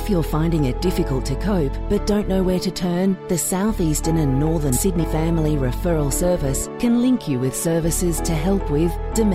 If you're finding it difficult to cope but don't know where to turn, the South Eastern and Northern Sydney Family Referral Service can link you with services to help with dementia.